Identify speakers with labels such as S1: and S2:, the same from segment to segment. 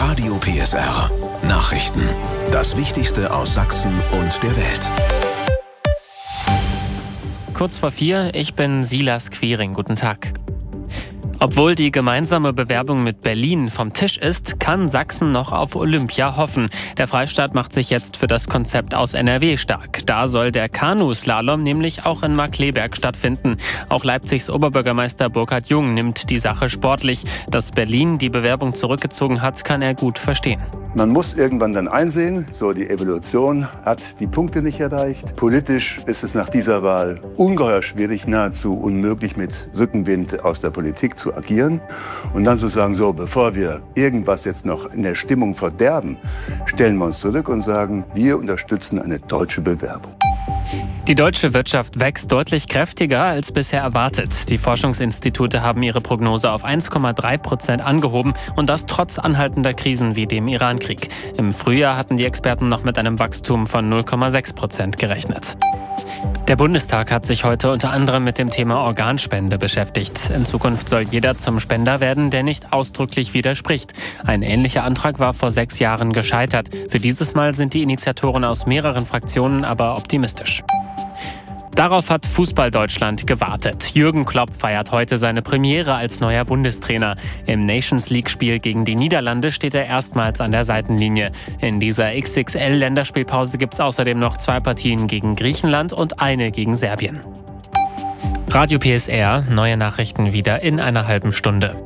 S1: Radio PSR. Nachrichten. Das Wichtigste aus Sachsen und der Welt.
S2: Kurz vor 4, ich bin Silas Quiring. Guten Tag. Obwohl die gemeinsame Bewerbung mit Berlin vom Tisch ist, kann Sachsen noch auf Olympia hoffen. Der Freistaat macht sich jetzt für das Konzept aus NRW stark. Da soll der Kanuslalom nämlich auch in Markkleeberg stattfinden. Auch Leipzigs Oberbürgermeister Burkhard Jung nimmt die Sache sportlich. Dass Berlin die Bewerbung zurückgezogen hat, kann er gut verstehen.
S3: Man muss irgendwann dann einsehen, die Evolution hat die Punkte nicht erreicht. Politisch ist es nach dieser Wahl ungeheuer schwierig, nahezu unmöglich, mit Rückenwind aus der Politik zu agieren. Und dann zu sagen, bevor wir irgendwas jetzt noch in der Stimmung verderben, stellen wir uns zurück und sagen, wir unterstützen eine deutsche Bewerbung.
S2: Die deutsche Wirtschaft wächst deutlich kräftiger als bisher erwartet. Die Forschungsinstitute haben ihre Prognose auf 1,3% angehoben und das trotz anhaltender Krisen wie dem Iran-Krieg. Im Frühjahr hatten die Experten noch mit einem Wachstum von 0,6% gerechnet. Der Bundestag hat sich heute unter anderem mit dem Thema Organspende beschäftigt. In Zukunft soll jeder zum Spender werden, der nicht ausdrücklich widerspricht. Ein ähnlicher Antrag war vor 6 Jahren gescheitert. Für dieses Mal sind die Initiatoren aus mehreren Fraktionen aber optimistisch. Darauf hat Fußball-Deutschland gewartet. Jürgen Klopp feiert heute seine Premiere als neuer Bundestrainer. Im Nations-League-Spiel gegen die Niederlande steht er erstmals an der Seitenlinie. In dieser XXL-Länderspielpause gibt es außerdem noch 2 Partien gegen Griechenland und eine gegen Serbien. Radio PSR, neue Nachrichten wieder in einer halben Stunde.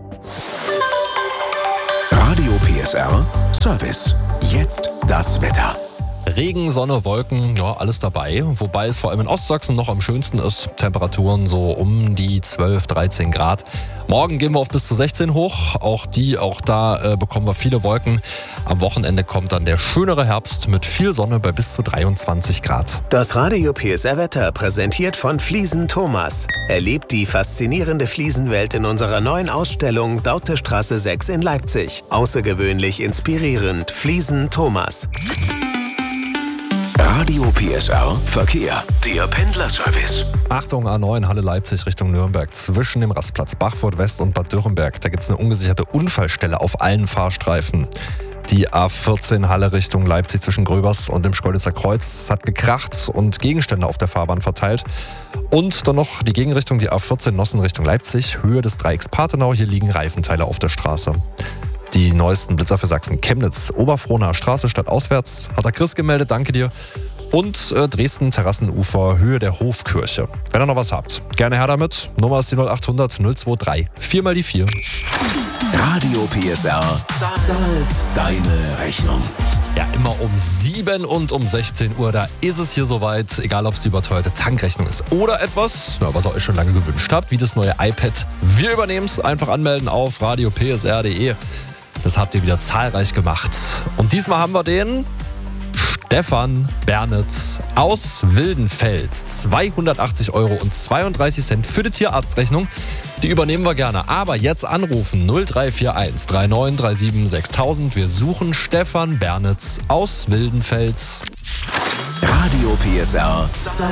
S1: Radio PSR Service. Jetzt das Wetter.
S4: Regen, Sonne, Wolken, ja, alles dabei. Wobei es vor allem in Ostsachsen noch am schönsten ist. Temperaturen so um die 12, 13 Grad. Morgen gehen wir auf bis zu 16 hoch. Auch da bekommen wir viele Wolken. Am Wochenende kommt dann der schönere Herbst mit viel Sonne bei bis zu 23 Grad.
S5: Das Radio PSR Wetter präsentiert von Fliesen Thomas. Erlebt die faszinierende Fliesenwelt in unserer neuen Ausstellung Dautestraße 6 in Leipzig. Außergewöhnlich inspirierend. Fliesen Thomas.
S1: Radio PSR Verkehr. Der Pendlerservice.
S4: Achtung, A9 Halle Leipzig Richtung Nürnberg. Zwischen dem Rastplatz Bachfurt West und Bad Dürrenberg. Da gibt es eine ungesicherte Unfallstelle auf allen Fahrstreifen. Die A14 Halle Richtung Leipzig zwischen Gröbers und dem Schkeuditzer Kreuz hat gekracht und Gegenstände auf der Fahrbahn verteilt. Und dann noch die Gegenrichtung, die A14 Nossen Richtung Leipzig, Höhe des Dreiecks Pathenau. Hier liegen Reifenteile auf der Straße. Die neuesten Blitzer für Sachsen. Chemnitz, Oberfrohnaer Straße stadtauswärts. Hat der Chris gemeldet, danke dir. Und Dresden, Terrassenufer, Höhe der Hofkirche. Wenn ihr noch was habt, gerne her damit. Nummer ist die 0800 023 4 mal die 4.
S1: Radio PSR zahlt deine Rechnung.
S4: Ja, immer um 7 und um 16 Uhr, da ist es hier soweit. Egal, ob es die überteuerte Tankrechnung ist oder etwas, was ihr euch schon lange gewünscht habt, wie das neue iPad. Wir übernehmen es. Einfach anmelden auf radiopsr.de. Das habt ihr wieder zahlreich gemacht. Und diesmal haben wir den Stefan Bernitz aus Wildenfeld. 280,32 € für die Tierarztrechnung. Die übernehmen wir gerne. Aber jetzt anrufen 0341 3937 6000. Wir suchen Stefan Bernitz aus Wildenfeld.
S1: Radio PSR